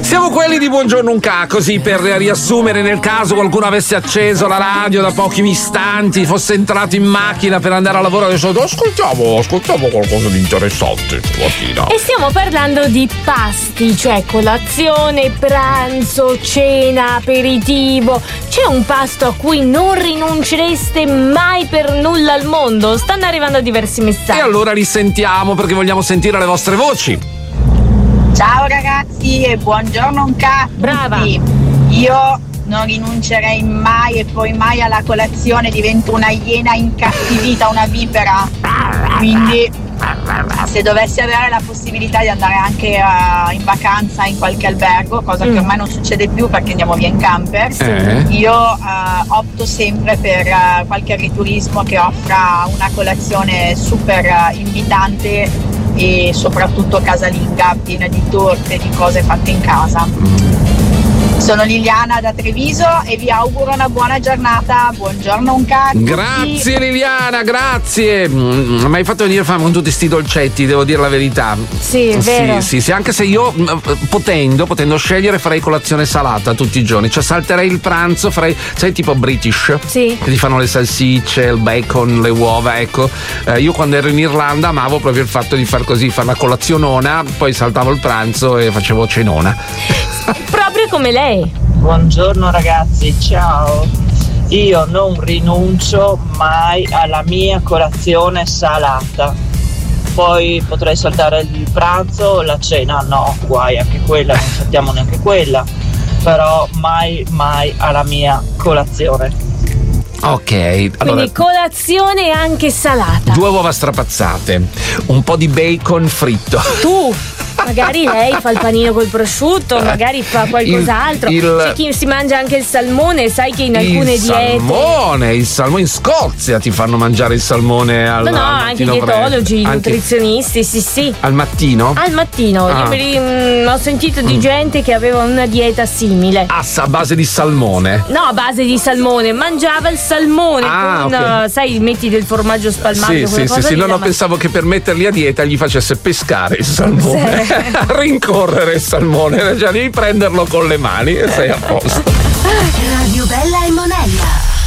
Siamo quelli di Buongiorno Unca, così per riassumere, nel caso qualcuno avesse acceso la radio da pochi istanti, fosse entrato in macchina per andare a lavoro, adesso ascoltiamo qualcosa di interessante stamattina. E stiamo parlando di pasti, cioè colazione, pranzo, cena, aperitivo. C'è un pasto a cui non rinuncereste mai per nulla al mondo? Stanno arrivando diversi messaggi. E allora li sentiamo perché vogliamo sentire le vostre voci. Ciao ragazzi e buongiorno Unca. Brava. Io non rinuncerei mai e poi mai alla colazione, divento una iena incattivita, una vipera. Quindi se dovessi avere la possibilità di andare anche in vacanza in qualche albergo, cosa che ormai non succede più perché andiamo via in camper, io opto sempre per qualche agriturismo che offra una colazione super invitante e soprattutto casalinga, piena di torte, di cose fatte in casa. Sono Liliana da Treviso e vi auguro una buona giornata. Buongiorno Unca. Grazie Liliana, grazie. Mi hai fatto venire fame con tutti sti dolcetti, devo dire la verità. Sì, è vero. Sì, anche se io potendo scegliere farei colazione salata tutti i giorni, cioè salterei il pranzo, farei, sai, tipo British, sì, che ti fanno le salsicce, il bacon, le uova, ecco. Io quando ero in Irlanda amavo proprio il fatto di far così, fare una colazionona, poi saltavo il pranzo e facevo cenona. Proprio come lei. Buongiorno ragazzi, ciao. Io non rinuncio mai alla mia colazione salata. Poi potrei saltare il pranzo, la cena no, guai, anche quella, non saltiamo neanche quella. Però mai alla mia colazione. Ok, allora, quindi colazione anche salata. 2 uova strapazzate, un po' di bacon fritto. Tu, magari lei fa il panino col prosciutto, magari fa qualcos'altro. C'è chi si mangia anche il salmone, sai che in alcune diete. Il salmone in Scozia ti fanno mangiare il salmone al No, anche i dietologi, i nutrizionisti, sì. Al mattino? Al mattino. Io ho sentito di gente che aveva una dieta simile. A base di salmone? No, a base di salmone. Mangiava il salmone con, okay. Sai, metti del formaggio spalmato. Sì. No, pensavo che per metterli a dieta gli facesse pescare il salmone. Rincorrere il salmone, cioè devi prenderlo con le mani e sei a posto. Radio Bella e Monella.